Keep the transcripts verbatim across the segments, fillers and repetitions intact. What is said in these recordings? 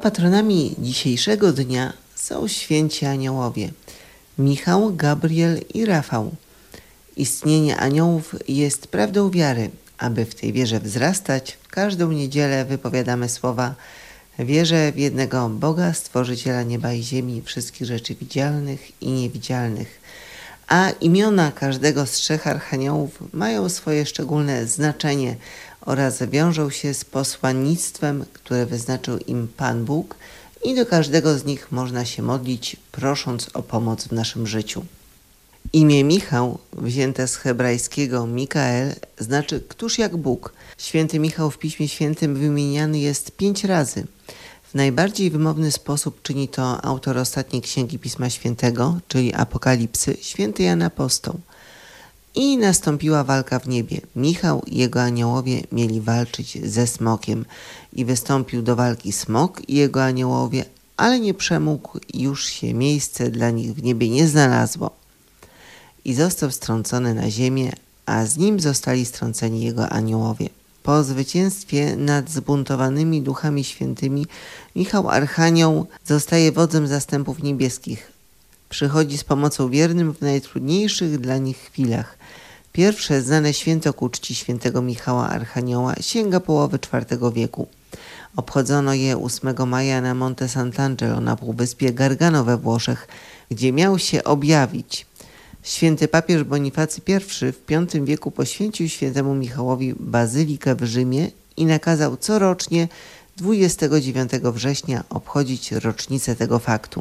patronami dzisiejszego dnia są święci aniołowie Michał, Gabriel i Rafał. Istnienie aniołów jest prawdą wiary. Aby w tej wierze wzrastać, w każdą niedzielę wypowiadamy słowa: wierzę w jednego Boga, Stworzyciela nieba i ziemi, wszystkich rzeczy widzialnych i niewidzialnych. A imiona każdego z trzech archaniołów mają swoje szczególne znaczenie oraz wiążą się z posłannictwem, które wyznaczył im Pan Bóg, i do każdego z nich można się modlić, prosząc o pomoc w naszym życiu. Imię Michał, wzięte z hebrajskiego Mikael, znaczy któż jak Bóg. Święty Michał w Piśmie Świętym wymieniany jest pięć razy. W najbardziej wymowny sposób czyni to autor ostatniej księgi Pisma Świętego, czyli Apokalipsy, święty Jan Apostoł. I nastąpiła walka w niebie. Michał i jego aniołowie mieli walczyć ze smokiem. I wystąpił do walki smok i jego aniołowie, ale nie przemógł i już się miejsce dla nich w niebie nie znalazło. I został strącony na ziemię, a z nim zostali strąceni jego aniołowie. Po zwycięstwie nad zbuntowanymi duchami świętymi Michał Archanioł zostaje wodzem zastępów niebieskich. Przychodzi z pomocą wiernym w najtrudniejszych dla nich chwilach. Pierwsze znane święto ku czci świętego Michała Archanioła sięga połowy czwartego wieku. Obchodzono je ósmego maja na Monte Sant'Angelo na półwyspie Gargano we Włoszech, gdzie miał się objawić. Święty papież Bonifacy I w piątym wieku poświęcił świętemu Michałowi bazylikę w Rzymie i nakazał corocznie dwudziestego dziewiątego września obchodzić rocznicę tego faktu.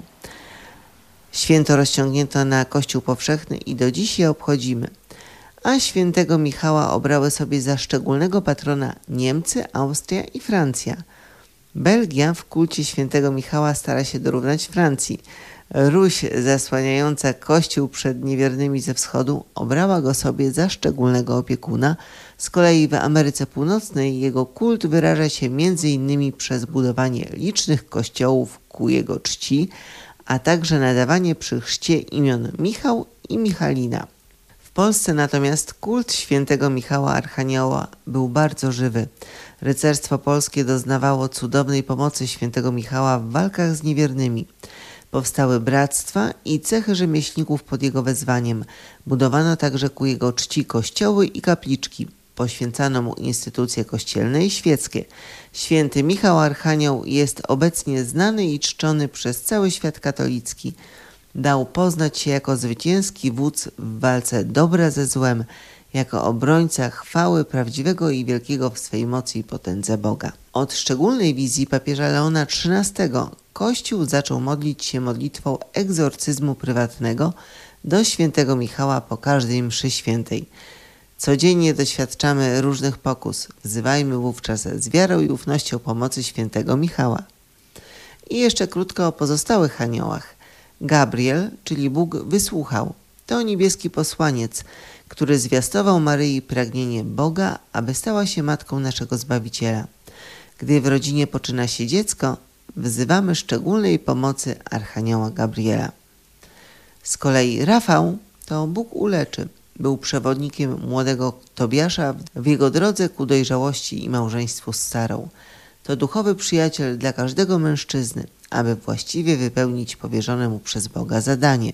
Święto rozciągnięto na Kościół powszechny i do dziś je obchodzimy. A świętego Michała obrały sobie za szczególnego patrona Niemcy, Austria i Francja. Belgia w kulcie świętego Michała stara się dorównać Francji. Ruś zasłaniająca Kościół przed niewiernymi ze wschodu obrała go sobie za szczególnego opiekuna. Z kolei w Ameryce Północnej jego kult wyraża się między innymi przez budowanie licznych kościołów ku jego czci, a także nadawanie przy chrzcie imion Michał i Michalina. W Polsce natomiast kult świętego Michała Archanioła był bardzo żywy. Rycerstwo polskie doznawało cudownej pomocy świętego Michała w walkach z niewiernymi. Powstały bractwa i cechy rzemieślników pod jego wezwaniem. Budowano także ku jego czci kościoły i kapliczki. Poświęcano mu instytucje kościelne i świeckie. Święty Michał Archanioł jest obecnie znany i czczony przez cały świat katolicki. Dał poznać się jako zwycięski wódz w walce dobra ze złem, jako obrońca chwały prawdziwego i wielkiego w swej mocy i potędze Boga. Od szczególnej wizji papieża Leona trzynastego Kościół zaczął modlić się modlitwą egzorcyzmu prywatnego do świętego Michała po każdej mszy świętej. Codziennie doświadczamy różnych pokus. Wzywajmy wówczas z wiarą i ufnością pomocy świętego Michała. I jeszcze krótko o pozostałych aniołach. Gabriel, czyli Bóg wysłuchał. To niebieski posłaniec, który zwiastował Maryi pragnienie Boga, aby stała się matką naszego Zbawiciela. Gdy w rodzinie poczyna się dziecko, wzywamy szczególnej pomocy Archanioła Gabriela. Z kolei Rafał to Bóg uleczy. Był przewodnikiem młodego Tobiasza w jego drodze ku dojrzałości i małżeństwu z Sarą. To duchowy przyjaciel dla każdego mężczyzny, aby właściwie wypełnić powierzone mu przez Boga zadanie.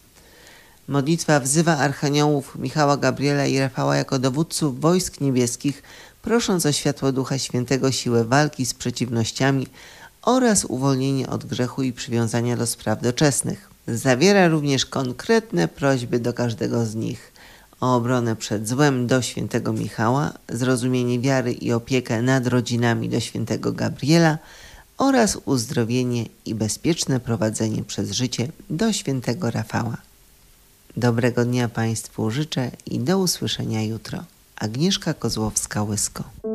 Modlitwa wzywa archaniołów Michała, Gabriela i Rafała jako dowódców wojsk niebieskich, prosząc o światło Ducha Świętego, siłę walki z przeciwnościami oraz uwolnienie od grzechu i przywiązania do spraw doczesnych. Zawiera również konkretne prośby do każdego z nich o obronę przed złem do świętego Michała, zrozumienie wiary i opiekę nad rodzinami do świętego Gabriela oraz uzdrowienie i bezpieczne prowadzenie przez życie do świętego Rafała. Dobrego dnia Państwu życzę i do usłyszenia jutro. Agnieszka Kozłowska-Łysko.